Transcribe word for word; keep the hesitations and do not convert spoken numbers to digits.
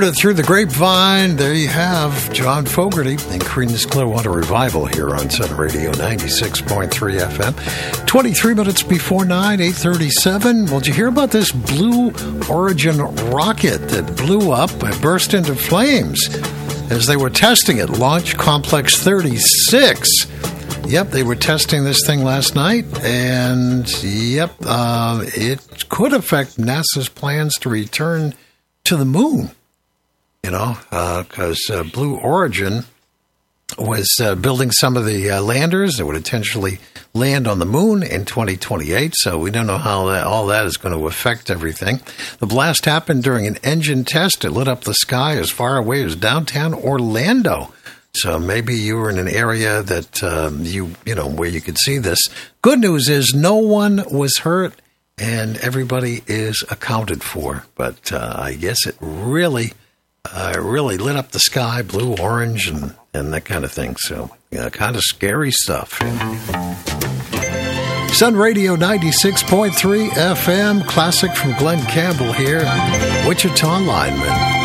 Heard it through the grapevine. There you have John Fogerty and Creedence Clearwater Revival here on Sun Radio ninety-six point three F M. twenty-three minutes before nine, eight thirty-seven. Well, did you hear about this Blue Origin rocket that blew up and burst into flames as they were testing it? Launch Complex thirty-six. Yep, they were testing this thing last night, and yep, uh, it could affect NASA's plans to return to the moon. You know, because uh, uh, Blue Origin was uh, building some of the uh, landers that would potentially land on the moon in twenty twenty-eight. So we don't know how that, all that is going to affect everything. The blast happened during an engine test. It lit up the sky as far away as downtown Orlando. So maybe you were in an area that um, you you know where you could see this. Good news is no one was hurt and everybody is accounted for. But uh, I guess it really. Uh, it really lit up the sky, blue, orange, and, and that kind of thing. So, yeah, kind of scary stuff. Sun Radio ninety-six point three F M, classic from Glenn Campbell here, Wichita lineman.